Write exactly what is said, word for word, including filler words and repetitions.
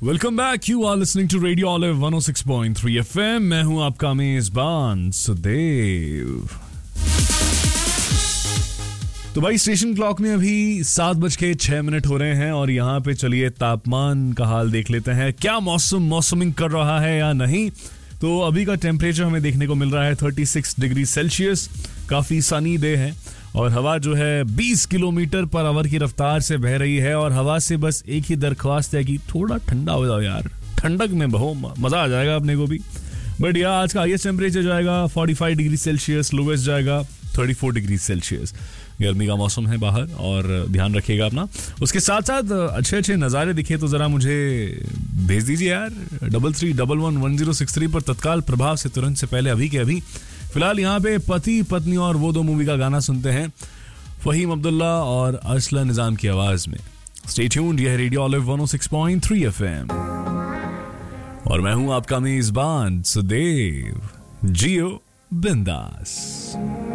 Welcome back, you are listening to radio olive one O six point three FM. मैं हूं आपका मेजबान सुदेव। तो भाई स्टेशन क्लॉक में अभी सात बज के छह मिनट हो रहे हैं और यहाँ पे चलिए तापमान का हाल देख लेते हैं। क्या मौसम मौसमिंग कर रहा है या नहीं। तो अभी का टेम्परेचर हमें देखने को मिल रहा है छत्तीस डिग्री सेल्सियस। काफी सनी डे है और हवा जो है बीस किलोमीटर पर आवर की रफ्तार से बह रही है और हवा से बस एक ही दरख्वास्त है कि थोड़ा ठंडा हो जाओ यार, ठंडक में बहो, मजा आ जाएगा अपने को भी। बट यार आज का हाईएस्ट टेम्परेचर जाएगा पैंतालीस डिग्री सेल्सियस, लोवेस्ट जाएगा चौंतीस डिग्री सेल्सियस। गर्मी का मौसम है बाहर और ध्यान रखिएगा अपना। उसके साथ साथ अच्छे अच्छे नज़ारे दिखे तो ज़रा मुझे भेज दीजिए यार, double three double one one zero six three पर तत्काल प्रभाव से तुरंत से पहले अभी के अभी। फिलहाल यहाँ पे पति पत्नी और वो दो मूवी का गाना सुनते हैं, फहीम अब्दुल्ला और अरसला निजाम की आवाज में। स्टे ट्यून्ड, यह रेडियो ऑलिव वन ओ सिक्स पॉइंट थ्री एफएम और मैं हूं आपका मेजबान सुदेव। जियो बिंदास।